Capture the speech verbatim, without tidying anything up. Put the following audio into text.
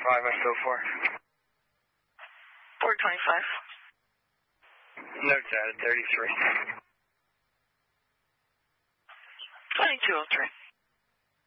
five and so forth. four twenty-five. Notes added, thirty-three. twenty-two oh three.